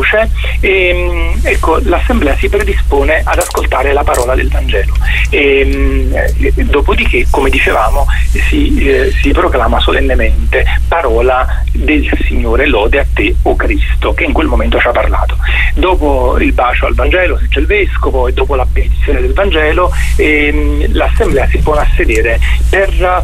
voce, ecco, l'assemblea si predispone ad ascoltare la parola del Vangelo. Dopodiché, come dicevamo, si proclama solennemente: parola del Signore, lode a te, o Cristo, che in quel momento ci ha parlato. Dopo il bacio al Vangelo se c'è il vescovo, e dopo la benedizione del Vangelo, l'assemblea si pone a sedere per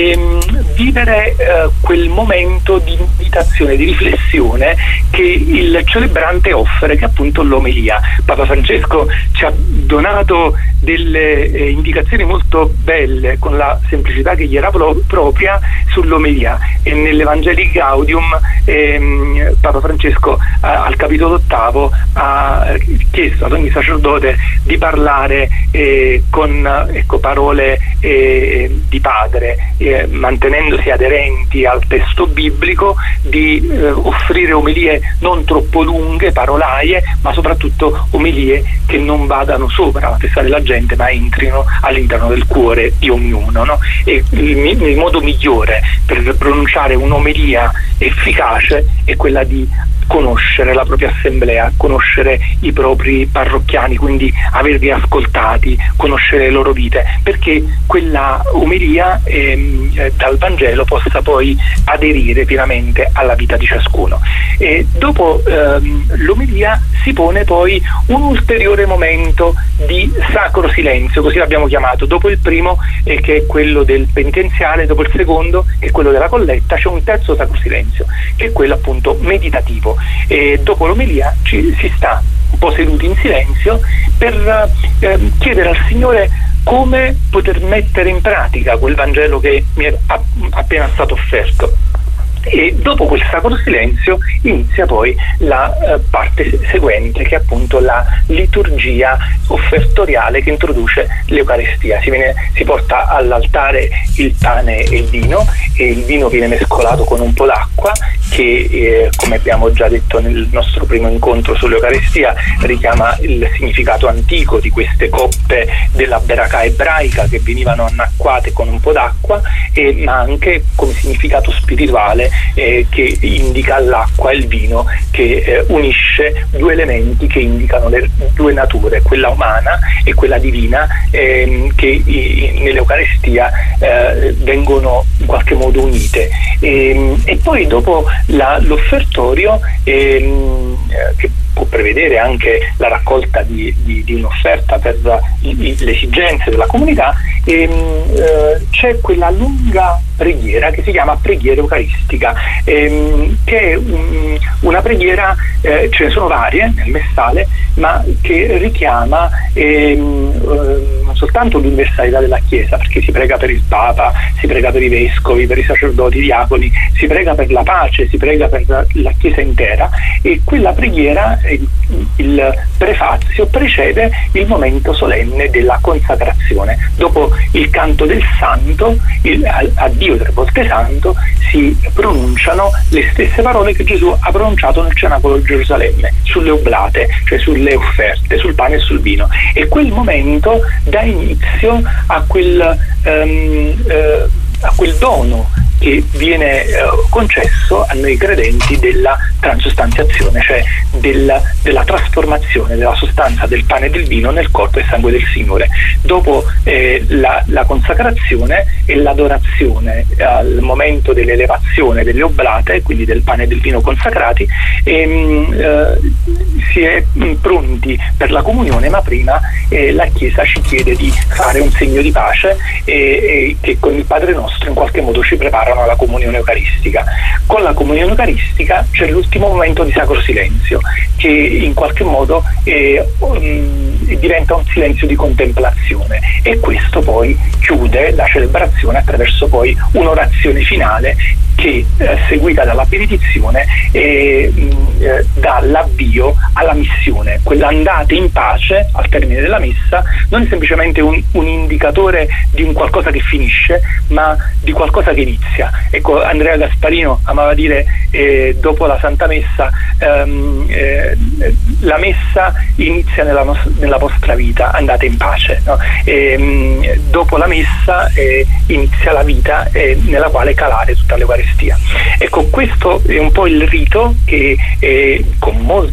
vivere quel momento di meditazione, di riflessione che il celebrante offre, che è appunto l'omelia. Papa Francesco ci ha donato delle indicazioni molto belle, con la semplicità che gli era propria, sull'omelia, e nell'Evangelii Gaudium Papa Francesco al capitolo 8 ha chiesto ad ogni sacerdote di parlare con parole di padre, mantenendosi aderenti al testo biblico, di offrire omelie non troppo lunghe, parolaie, ma soprattutto omelie che non vadano sopra la testa della gente, ma entrino all'interno del cuore di ognuno, no? E il modo migliore per pronunciare un'omelia efficace è quella di conoscere la propria assemblea, conoscere i propri parrocchiani, quindi averli ascoltati, conoscere le loro vite, perché quella omelia dal Vangelo possa poi aderire pienamente alla vita di ciascuno. E dopo l'omelia si pone poi un ulteriore momento di sacro silenzio, così l'abbiamo chiamato. Dopo il primo, che è quello del penitenziale, dopo il secondo, che è quello della colletta, c'è un terzo sacro silenzio, che è quello appunto meditativo. E dopo l'omelia si sta un po' seduti in silenzio per chiedere al Signore come poter mettere in pratica quel Vangelo che mi è appena stato offerto. E dopo quel sacro silenzio inizia poi la parte seguente, che è appunto la liturgia offertoriale che introduce l'Eucaristia. Si porta all'altare il pane e il vino, e il vino viene mescolato con un po' d'acqua che, come abbiamo già detto nel nostro primo incontro sull'Eucaristia, richiama il significato antico di queste coppe della beracà ebraica che venivano annacquate con un po' d'acqua, ma anche come significato spirituale che indica l'acqua e il vino, che unisce due elementi che indicano le due nature, quella umana e quella divina, che nell'Eucaristia vengono in qualche modo unite. E poi dopo l'offertorio, che può prevedere anche la raccolta di un'offerta per le esigenze della comunità, c'è quella lunga preghiera che si chiama preghiera eucaristica, che è una preghiera, ce ne sono varie nel messale, ma che richiama non soltanto l'universalità della Chiesa, perché si prega per il Papa, si prega per i vescovi, per i sacerdoti, i diaconi, si prega per la pace, si prega per la Chiesa intera, e quella preghiera, il prefazio, precede il momento solenne della consacrazione. Dopo il canto del santo, a Dio 3 volte santo, si pronunciano le stesse parole che Gesù ha pronunciato nel cenacolo di Gerusalemme, sulle oblate, cioè sulle offerte, sul pane e sul vino. E quel momento dà inizio a quel dono che viene concesso a noi credenti della transustanziazione, cioè della trasformazione della sostanza del pane e del vino nel corpo e sangue del Signore. Dopo la consacrazione e l'adorazione al momento dell'elevazione delle oblate, quindi del pane e del vino consacrati, si è pronti per la comunione, ma prima la Chiesa ci chiede di fare un segno di pace che con il Padre nostro in qualche modo ci preparano alla comunione eucaristica. Con la comunione eucaristica c'è l'ultimo momento di sacro silenzio, che in qualche modo diventa un silenzio di contemplazione, e questo poi chiude la celebrazione attraverso poi un'orazione finale che, seguita dalla benedizione, dà l'avvio alla missione. Quell'andate in pace al termine della messa non è semplicemente un indicatore di un qualcosa che finisce, ma di qualcosa che inizia. Ecco, Andrea Gasparino amava dire dopo la Santa Messa, la messa inizia nella vostra vita, andate in pace, no? Dopo la messa inizia la vita nella quale calare tutta l'Eucaristia. Ecco, questo è un po' il rito che con molto